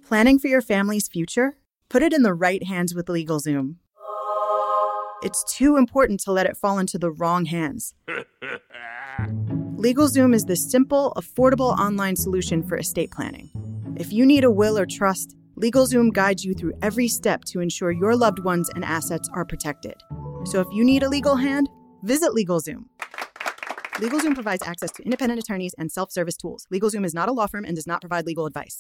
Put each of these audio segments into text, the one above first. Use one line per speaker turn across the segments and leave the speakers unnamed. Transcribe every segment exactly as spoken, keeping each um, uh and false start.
Planning for your family's future? Put it in the right hands with LegalZoom. It's too important to let it fall into the wrong hands. LegalZoom is the simple, affordable online solution for estate planning. If you need a will or trust, LegalZoom guides you through every step to ensure your loved ones and assets are protected. So if you need a legal hand, visit LegalZoom. LegalZoom provides access to independent attorneys and self-service tools. LegalZoom is not a law firm and does not provide legal advice.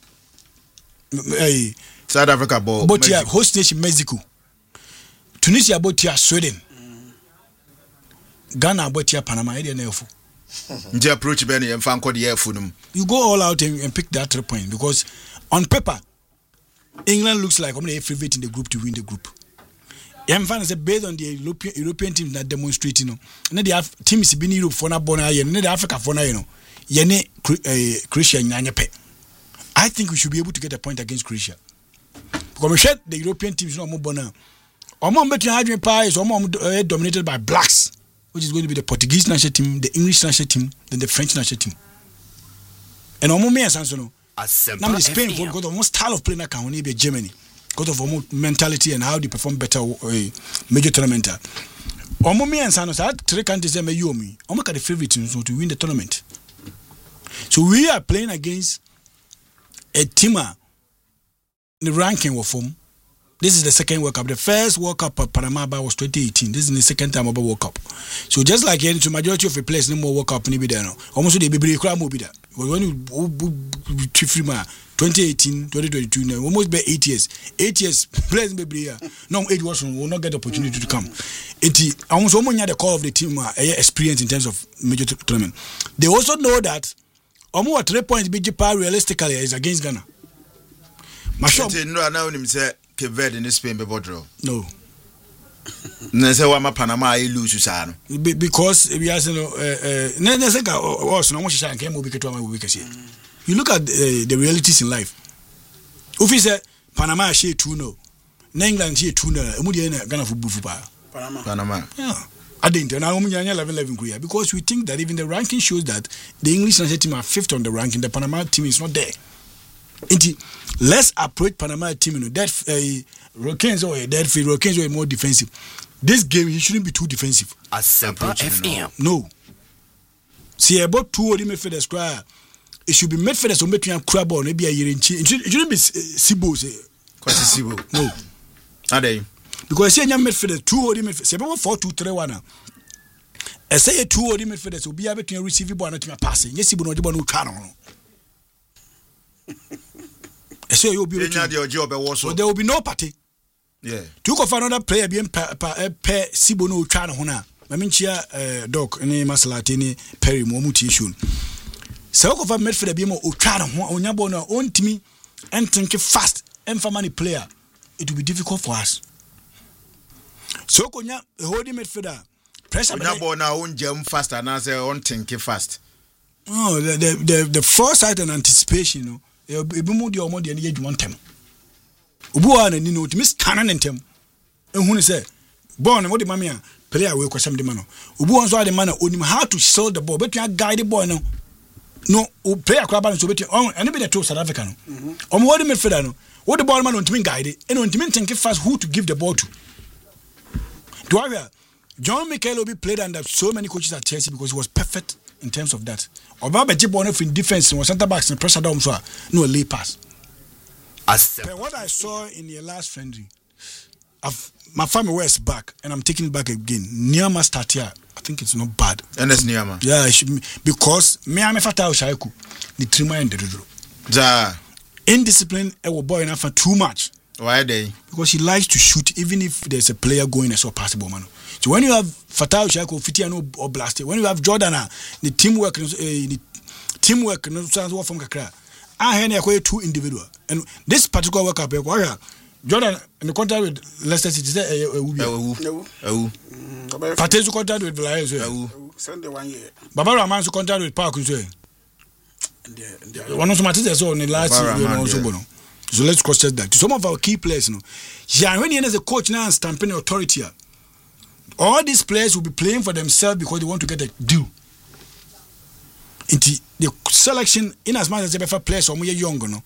Hey,
South Africa, ball.
But yeah, host nation Mexico, Tunisia, but yeah, Sweden, Ghana, but yeah, Panama. I didn't know.
You approach Benny and Fanco the air for them.
You go all out and, and pick that three point because on paper, England looks like only a favorite in the group to win the group. I'm fine as based on the European European teams that demonstrate, you know, and they have teams in Europe for na bona, and the Africa for na, you know, yene Croatia in Anyape. I think we should be able to get a point against Croatia. Because we said the European teams no more bona. Omo between Adrian Pie is omo dominated by blacks, which is going to be the Portuguese national team, the English national team, then the French national team. And omo me and no. Now the Spain because of most style of play na can only be Germany. Because of omo mentality and how they perform better uh, major tournament. Omo me and San so three countries say me you me. Omo ka the favorite team so to win the tournament. So we are playing against a team in the ranking of form. This is the second World Cup. The first World Cup at Panama was twenty eighteen. This is the second time about World Cup. So just like any to majority of the players, no more World Cup ni be there no. Almost the baby crowd mo be there. When you free man twenty eighteen, twenty twenty-two now almost be eight years. Eight years players be here. No eight years will not get the opportunity to come. Eighty almost almost the call of the team uh, experience in terms of major tournament. They also know that almost three points B G P realistically is against Ghana.
Masho no now him say Cape Verde in Spain be draw.
No.
Na say wa ma Panama I lose sa no.
Because we are no eh na na say ka us no mo shisha nke mo bi keto ma we kese. You look at uh, the realities in life. If you say Panama share two no. Na England share two no. Emu dey na Ghana football football.
Panama. Panama.
Yeah. I didn't know we are eleven eleven Korea because we think that even the ranking shows that the English national team are fifth on the ranking, the Panama team is not there. Inti, let's approach Panama team, you know, that uh, Hurricanes or that field, Hurricanes were more defensive. This game, he shouldn't be too defensive.
As simple F M.
No. See, about two of the midfielders, square. It should be midfielders or between crab or maybe a year in It shouldn't be Sibo.
Because Sibo.
No.
Are they?
Because see, young midfielders, two of the midfielders, about four, two, three, one. I say two of the midfielders will be able to receive the ball and to passing. Yes, Sibo, no, the ball no channel. So you will be so there will be no party.
Yeah.
To go for another player being per per per Sibo no channel hona. I mean chia uh, doc any masalati ni Perry mo muti issue. So go for midfielder be mo o channel ho onya ball na on timi and think fast and for money player. It will be difficult for us. So konya holding midfielder pressure
onya ball na on jam fast and answer on think fast.
Oh, the the the, the foresight and anticipation, you know. Ebi mu de omo de ne yedwuma ntem. Obu wa na ni no timi scan na ntem. Ehunu say ball no mo de mame a player we kwasam de ma no. Obu won so ade ma na onim how to sell the ball. Betu guide the ball no. No, player kwa ba no so betu on ene be the to South Africa no. Omo wo de midfielder no. Wo de ball ma no ntimi guide. Ene ntimi think fast who to give the ball to. Do I John Mikel Obi played under so many coaches at Chelsea because he was perfect in terms of that. Oba be jibo no in defense was center backs and pressure down so no lay pass. As what I saw in the last friendly, I've, my family was back and I'm taking it back again. Niama start here. I think it's not bad.
And that's Niama.
Yeah, it should, because me I'm a fatao shaiku the trima and the dro.
Ja
indiscipline e wo boy enough for too much.
Why they?
Because he likes to shoot even if there's a player going as so possible man. So when you have Fatau Shako, Fitiano or Blast, when you have Jordan, the teamwork, uh, the teamwork, no sounds from Kakra. I had a two individual, and this particular World Cup, Jordan in the contract with Leicester City, Patezu contract with Villarreal,
Sunday one year.
Barbara Man's contract with Park, one of the matters on the last year. So let's cross check that. Some of our key players, you know, yeah, when he has a coach now stamping authority. All these players will be playing for themselves because they want to get a deal. Into the selection, in as much as they prefer players or more younger, no.